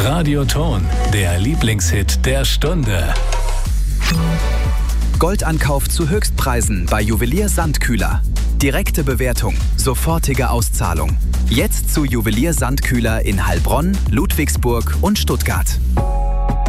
Radioton, der Lieblingshit der Stunde. Goldankauf zu Höchstpreisen bei Juwelier Sandkühler. Direkte Bewertung, sofortige Auszahlung. Jetzt zu Juwelier Sandkühler in Heilbronn, Ludwigsburg und Stuttgart.